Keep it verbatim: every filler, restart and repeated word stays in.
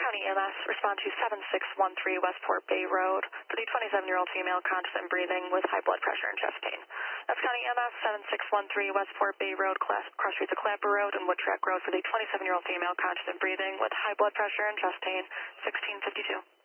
County E M S, respond to seven six one three Westport Bay Road for the twenty-seven-year-old female conscious and breathing with high blood pressure and chest pain. That's County E M S, seven six one three Westport Bay Road, class, cross streets of Clapper Road and Woodtrack Road for the twenty-seven-year-old female conscious and breathing with high blood pressure and chest pain, sixteen fifty-two.